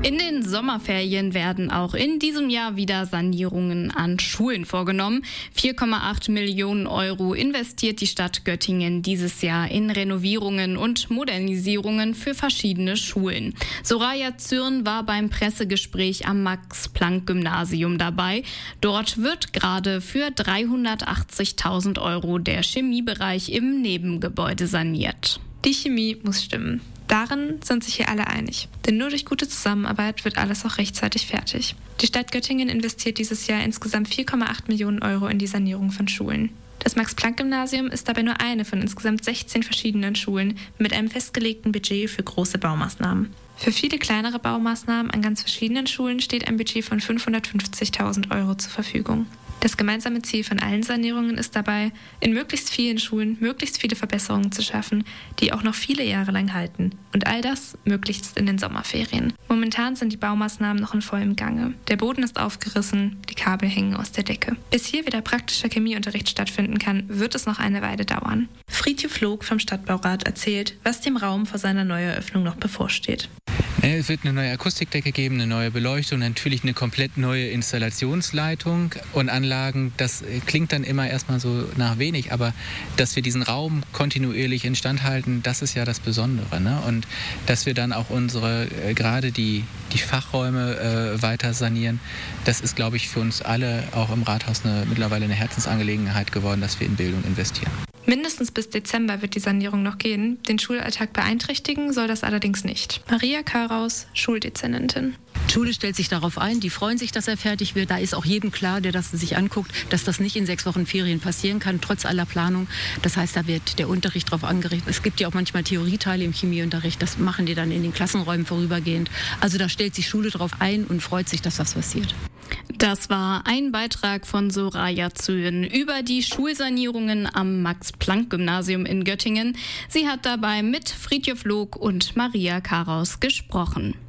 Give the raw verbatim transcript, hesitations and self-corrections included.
In den Sommerferien werden auch in diesem Jahr wieder Sanierungen an Schulen vorgenommen. vier Komma acht Millionen Euro investiert die Stadt Göttingen dieses Jahr in Renovierungen und Modernisierungen für verschiedene Schulen. Soraya Zürn war beim Pressegespräch am Max-Planck-Gymnasium dabei. Dort wird gerade für dreihundertachtzigtausend Euro der Chemiebereich im Nebengebäude saniert. Die Chemie muss stimmen. Darin sind sich hier alle einig. Denn nur durch gute Zusammenarbeit wird alles auch rechtzeitig fertig. Die Stadt Göttingen investiert dieses Jahr insgesamt vier Komma acht Millionen Euro in die Sanierung von Schulen. Das Max-Planck-Gymnasium ist dabei nur eine von insgesamt sechzehn verschiedenen Schulen mit einem festgelegten Budget für große Baumaßnahmen. Für viele kleinere Baumaßnahmen an ganz verschiedenen Schulen steht ein Budget von fünfhundertfünfzigtausend Euro zur Verfügung. Das gemeinsame Ziel von allen Sanierungen ist dabei, in möglichst vielen Schulen möglichst viele Verbesserungen zu schaffen, die auch noch viele Jahre lang halten. Und all das möglichst in den Sommerferien. Momentan sind die Baumaßnahmen noch in vollem Gange. Der Boden ist aufgerissen, die Kabel hängen aus der Decke. Bis hier wieder praktischer Chemieunterricht stattfinden kann, wird es noch eine Weile dauern. Friedhof Log vom Stadtbaurat erzählt, was dem Raum vor seiner Neueröffnung noch bevorsteht. Es wird eine neue Akustikdecke geben, eine neue Beleuchtung, natürlich eine komplett neue Installationsleitung und Anlagen. Das klingt dann immer erstmal so nach wenig, aber dass wir diesen Raum kontinuierlich instand halten, das ist ja das Besondere, ne? Und dass wir dann auch unsere, äh, gerade die, die Fachräume äh, weiter sanieren, das ist, glaube ich, für uns alle auch im Rathaus eine, mittlerweile eine Herzensangelegenheit geworden, dass wir in Bildung investieren. Mindestens bis Dezember wird die Sanierung noch gehen. Den Schulalltag beeinträchtigen soll das allerdings nicht. Maria Karaus, Schuldezernentin. Die Schule stellt sich darauf ein, die freuen sich, dass er fertig wird. Da ist auch jedem klar, der das sich anguckt, dass das nicht in sechs Wochen Ferien passieren kann, trotz aller Planung. Das heißt, da wird der Unterricht darauf angerichtet. Es gibt ja auch manchmal Theorieteile im Chemieunterricht, das machen die dann in den Klassenräumen vorübergehend. Also da stellt sich Schule darauf ein und freut sich, dass das passiert. Das war ein Beitrag von Soraya Zürn über die Schulsanierungen am Max-Planck-Gymnasium in Göttingen. Sie hat dabei mit Friedhof Log und Maria Karaus gesprochen.